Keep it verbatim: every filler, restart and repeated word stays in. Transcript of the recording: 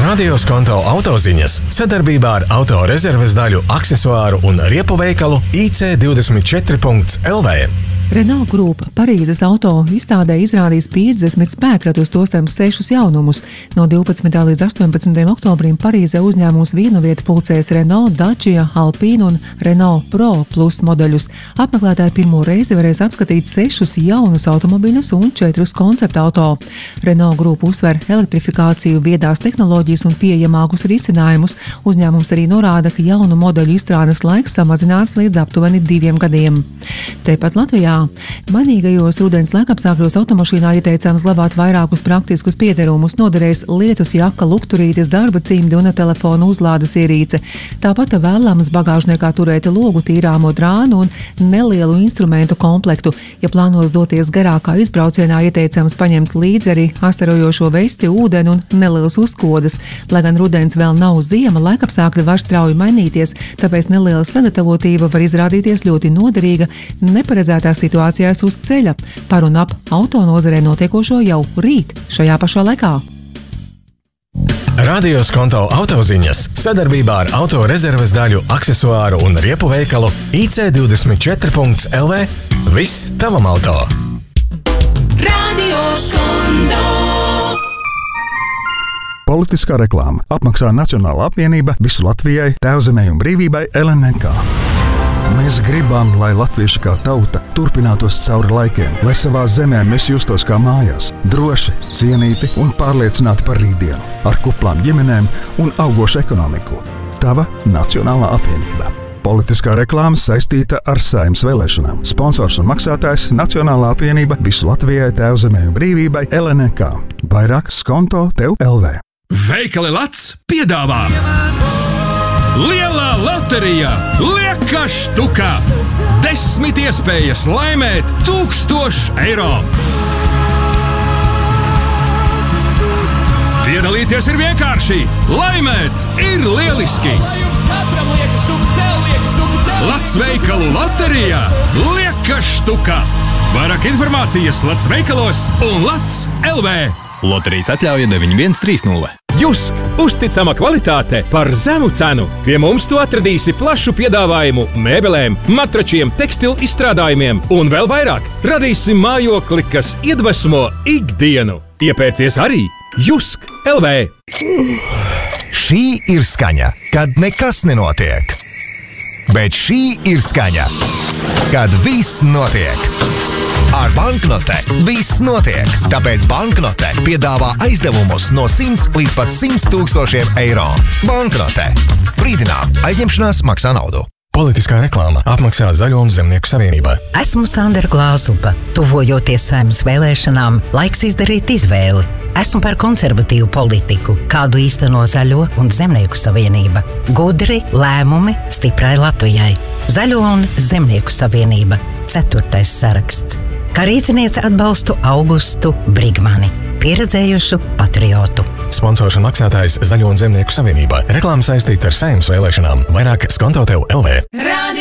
Radio Skonto autoziņas sadarbībā ar auto rezerves daļu, aksesuāru un riepu veikalu I C divdesmit četri punkts L V. Renault Group Parīzes auto izstādē izrādīs piecdesmit spēkratus, tostarp sešus jaunumus. No divpadsmitā līdz astoņpadsmitajam oktobrim Parīzē uzņēmums vienu vietu pulcēs Renault, Dacia, Alpine un Renault Pro Plus modeļus. Apmeklētāji pirmo reizi varēs apskatīt sešus jaunus automobiļus un četrus koncepta auto. Renault Group uzsver elektrifikāciju, viedās tehnoloģijas un pieejamākus risinājumus. Uzņēmums arī norāda, ka jaunu modeļu izstrādes laiks samazināts līdz aptuveni diviem gadiem. Tepat Latvijā mainīgajos rudens laikapstākļos automašīnā ieteicams glabāt vairākus praktiskus piederumus. Noderēs lietus jaka, lukturītes, darba cimdi un telefona uzlādes ierīce. Tāpat vēlams bagāžniekā turēt logu tīrāmo drānu un nelielu instrumentu komplektu. Ja plānos doties garākā izbraucienā, ieteicams paņemt līdzi arī astarojošo vesti, ūdeni un nelielas uzkodas. Lai gan rudens vēl nav ziema, laikapstākļi var strauji mainīties, tāpēc neliela sagatavotība var izrādīties ļoti noderīga neparedzētās situācijās uz ceļa. Par un ap auto nozarē notiekošo jau rīt šajā pašā laikā. Radio Skonto autoziņas sadarbībā ar auto rezerves daļu, aksesuāru un riepu veikalu I C divdesmit četri punkts L V. Viss tavam auto! Radio Skonto! Politiskā reklāma apmaksā Nacionālā apvienība visu Latvijai, Tēvzemei un brīvībai L N K. Mēs gribam, lai latvieši kā tauta turpinātos cauri laikiem, lai savā zemē mēs justos kā mājās, droši, cienīti un pārliecināti par rītdienu, ar kuplām ģimenēm un augošu ekonomiku. Tava Nacionālā apvienība. Politiskā reklāma saistīta ar Saeimas vēlēšanām. Sponsors un maksātājs Nacionālā apvienība visu Latvijai, Tēvzemei un brīvībai L N K. Vairāk Skonto tev L V. Veikali Lats piedāvā Lielā loterija lieka štukā. Desmit iespējas laimēt tūkstošu eiro. Piedalīties ir vienkārši, laimēt ir lieliski. Lats veikalu loterijā lieka štukā. Vairāk informācijas Lats veikalos un Lats L V. Loterijas atļauja deviņi viens trīs nulle. Jusk! Uzticama kvalitāte par zemu cenu. Pie mums tu atradīsi plašu piedāvājumu mēbelēm, matračiem, tekstilu izstrādājumiem un vēl vairāk. Radīsim mājokli, kas iedvesmo ikdienu. Iepērcies arī Jusk L V. Šī ir skaņa, kad nekas nenotiek. Bet šī ir skaņa, kad viss notiek. Ar banknote viss notiek, tāpēc banknote piedāvā aizdevumus no simts līdz pat simt tūkstošiem eiro. Banknote. Brīdinām, aizņemšanās maksā naudu. Politiskā reklāma apmaksā Zaļo un Zemnieku savienībā. Esmu Sandra Glāzupa. Tuvojoties Saeimas vēlēšanām, laiks izdarīt izvēli. Esmu par konservatīvu politiku, kādu īsteno Zaļo un Zemnieku savienība. Gudri lēmumi stiprai Latvijai. Zaļo un Zemnieku savienība. Ceturtais saraksts. Kā rīcinieci atbalstu Augustu Brigmani, pieredzējušu patriotu. Sponsors un maksātājs Zaļo un Zemnieku savienībā. Reklāma saistīta ar Saeimas vēlēšanām. Vairāk Skonto tev L V.